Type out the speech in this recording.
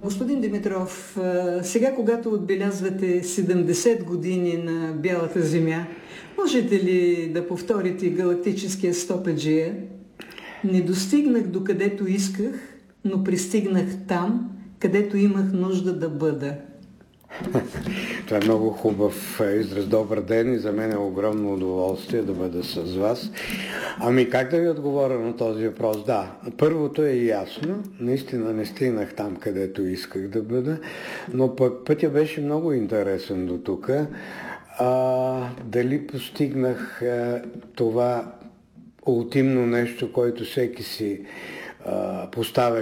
Господин Димитров, сега когато отбелязвате 70 години на Бялата земя, можете ли да повторите галактическия стопаджия? Не достигнах докъдето исках, но пристигнах там, където имах нужда да бъда. Това е много хубав израз. Добър ден и за мен е огромно удоволствие да бъда с вас. Ами как да ви отговоря на този въпрос? Да, първото е ясно. Наистина не стигнах там, където исках да бъда, но пък пътя беше много интересен до тук. Дали постигнах това ултимно нещо, което всеки си поставя